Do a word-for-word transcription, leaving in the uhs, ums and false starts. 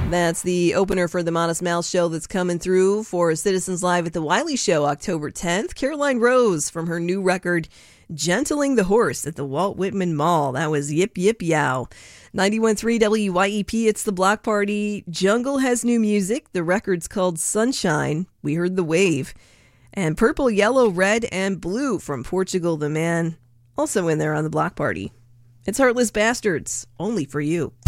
That's the opener for the Modest Mouse show that's coming through for Citizens Live at the Wiley Show October tenth. Caroline Rose from her new record, Gentling the Horse, at the Walt Whitman Mall. That was Yip Yip Yow. ninety-one point three W Y E P, it's the Block Party. Jungle has new music. The record's called Sunshine. We heard The Wave. And Purple, Yellow, Red, and Blue from Portugal the Man, also in there on the Block Party. It's Heartless Bastards, only for you.